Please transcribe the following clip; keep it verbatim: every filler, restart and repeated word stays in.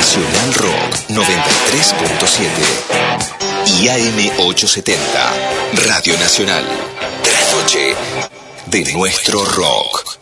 Nacional Rock noventa y tres punto siete y A M ochocientos setenta, Radio Nacional. De la noche de nuestro rock.